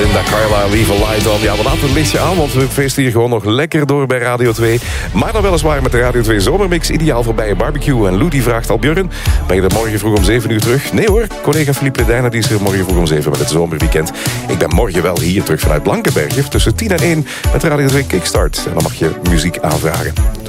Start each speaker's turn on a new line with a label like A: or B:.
A: Linda Carla, Leave a Light On. Ja, we laten het lichtje aan, want we feesten hier gewoon nog lekker door bij Radio 2. Maar dan weliswaar met de Radio 2 Zomermix. Ideaal voor bij een barbecue. En Lou die vraagt al, Björn, ben je er morgen vroeg om 7 uur terug? Nee hoor, collega Philippe Ledijnen die is er morgen vroeg om 7 met het zomerweekend. Ik ben morgen wel hier terug vanuit Blankenberge tussen 10 en 1 met Radio 2 Kickstart. En dan mag je muziek aanvragen.